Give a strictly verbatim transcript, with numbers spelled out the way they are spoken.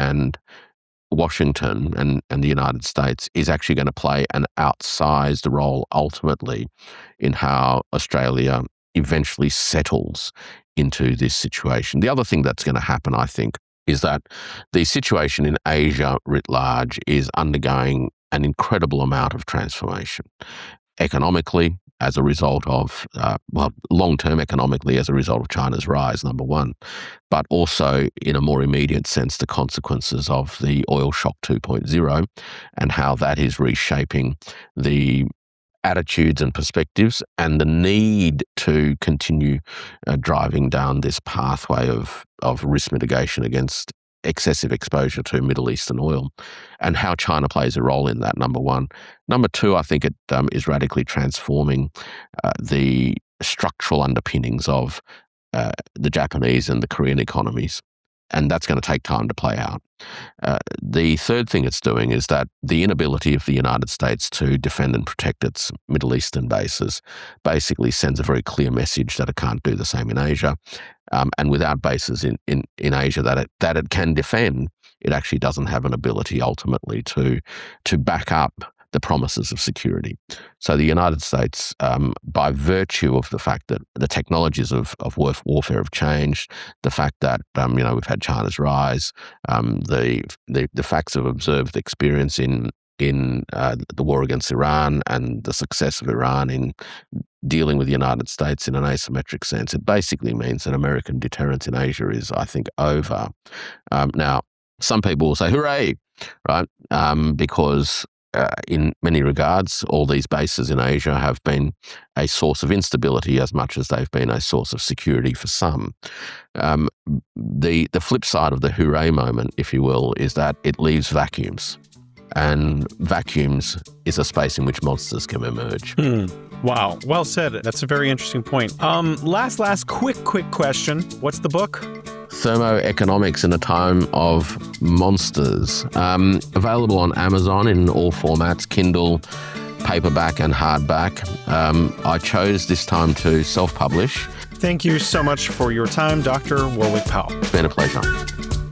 and Washington and, and the United States is actually going to play an outsized role ultimately in how Australia eventually settles into this situation. The other thing that's going to happen, I think, is that the situation in Asia writ large is undergoing an incredible amount of transformation. Economically, as a result of, uh, well, long-term economically as a result of China's rise, number one, but also in a more immediate sense, the consequences of the oil shock two point oh and how that is reshaping the attitudes and perspectives and the need to continue uh, driving down this pathway of, of risk mitigation against excessive exposure to Middle Eastern oil, and how China plays a role in that, number one. Number two, I think it um, is radically transforming uh, the structural underpinnings of uh, the Japanese and the Korean economies, and that's going to take time to play out. Uh, the third thing it's doing is that the inability of the United States to defend and protect its Middle Eastern bases basically sends a very clear message that it can't do the same in Asia. Um, and without bases in, in, in Asia that it, that it can defend, it actually doesn't have an ability ultimately to, to back up the promises of security. So the United States, um, by virtue of the fact that the technologies of, of warfare have changed, the fact that um, you know we've had China's rise, um, the, the the facts of observed experience in in uh, the war against Iran and the success of Iran in dealing with the United States in an asymmetric sense, it basically means that American deterrence in Asia is, I think, over. Um, now, some people will say, hooray, right? Um, because uh, in many regards, all these bases in Asia have been a source of instability as much as they've been a source of security for some. Um, the, the flip side of the hooray moment, if you will, is that it leaves vacuums. And vacuums is a space in which monsters can emerge. Hmm. Wow. Well said. That's a very interesting point. Um, last, last quick, quick question. What's the book? Thermoeconomics in a Time of Monsters. Um, available on Amazon in all formats, Kindle, paperback and hardback. Um, I chose this time to self-publish. Thank you so much for your time, Doctor Warwick Powell. It's been a pleasure.